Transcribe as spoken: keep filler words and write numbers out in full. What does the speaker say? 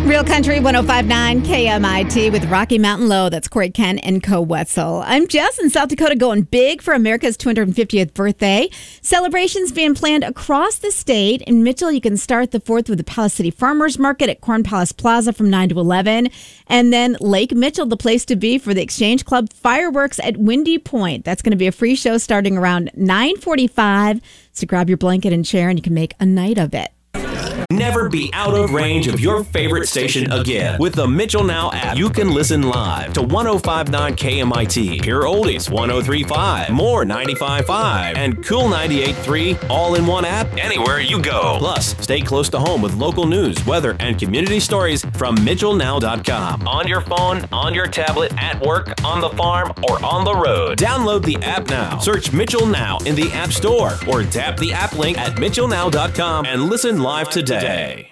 Real Country one oh five point nine K M I T with Rocky Mountain Low. That's Corey Kent and Co. Wetzel. I'm Jess in South Dakota, going big for America's two hundred fiftieth birthday. Celebrations being planned across the state. In Mitchell, you can start the fourth with the Palace City Farmers Market at Corn Palace Plaza from nine to eleven. And then Lake Mitchell, the place to be for the Exchange Club fireworks at Windy Point. That's going to be a free show starting around nine forty-five. So grab your blanket and chair and you can make a night of it. Never be out of range of your favorite station again. With the Mitchell Now app, you can listen live to one oh five point nine K M I T, Pure Oldies one oh three point five, More ninety-five point five, and Cool ninety-eight point three, all in one app anywhere you go. Plus, stay close to home with local news, weather, and community stories from Mitchell Now dot com. On your phone, on your tablet, at work, on the farm, or on the road. Download the app now. Search Mitchell Now in the App Store or tap the app link at Mitchell Now dot com and listen live today.